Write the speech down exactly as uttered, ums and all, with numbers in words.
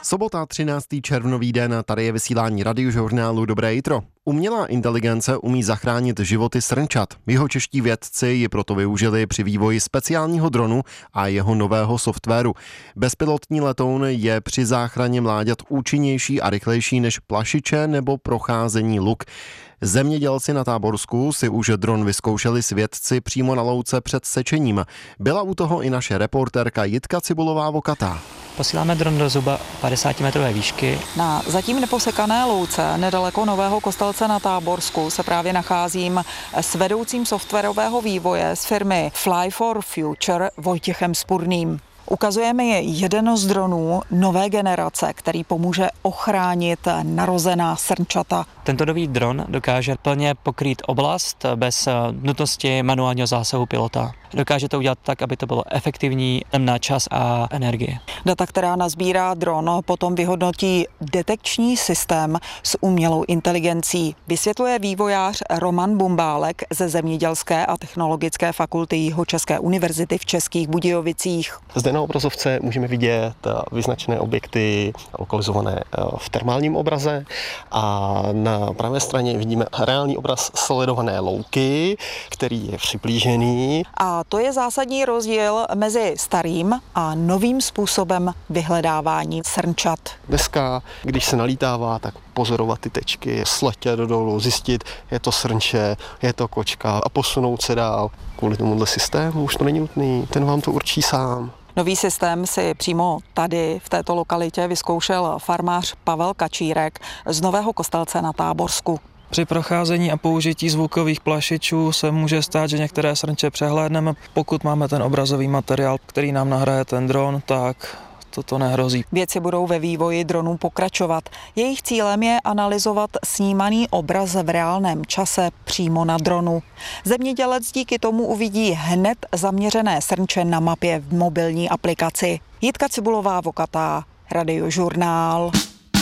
Sobota, třináctého červnový den, tady je vysílání Radiožurnálu Dobré jitro. Umělá inteligence umí zachránit životy srnčat. Jihočeští vědci ji proto využili při vývoji speciálního dronu a jeho nového softwaru. Bezpilotní letoun je při záchraně mláďat účinnější a rychlejší než plašiče nebo procházení luk. Zemědělci na Táborsku si už dron vyzkoušeli s vědci přímo na louce před sečením. Byla u toho i naše reportérka Jitka Cibulová-Vokatá. Posíláme dron do zhruba padesátimetrové výšky. Na zatím neposekané louce nedaleko Nového Kostelce na Táborsku se právě nacházím s vedoucím softwarového vývoje z firmy Fly for Future Vojtěchem Spurným. Ukazujeme je jeden z dronů nové generace, který pomůže ochránit narozená srnčata. Tento nový dron dokáže plně pokrýt oblast bez nutnosti manuálního zásahu pilota. Dokáže to udělat tak, aby to bylo efektivní na čas a energii. Data, která nazbírá dron, potom vyhodnotí detekční systém s umělou inteligencí. Vysvětluje vývojář Roman Bumbálek ze Zemědělské a technologické fakulty Jihočeské univerzity v Českých Budějovicích. Zde na obrazovce můžeme vidět vyznačené objekty lokalizované v termálním obraze a na pravé straně vidíme reálný obraz sledované louky, který je přiblížený. A to je zásadní rozdíl mezi starým a novým způsobem vyhledávání srnčat. Dneska, když se nalítává, tak pozorovat ty tečky, sletět dolů, zjistit, je to srnče, je to kočka a posunout se dál. Kvůli tomuhle systému už to není nutný, ten vám to určí sám. Nový systém si přímo tady v této lokalitě vyzkoušel farmář Pavel Kačírek z Nového Kostelce na Táborsku. Při procházení a použití zvukových plašičů se může stát, že některé srnče přehlédneme. Pokud máme ten obrazový materiál, který nám nahraje ten dron, tak toto nehrozí. Vědci budou ve vývoji dronů pokračovat. Jejich cílem je analyzovat snímaný obraz v reálném čase přímo na dronu. Zemědělec díky tomu uvidí hned zaměřené srnče na mapě v mobilní aplikaci. Jitka Cibulová-Vokatá, Radiožurnál.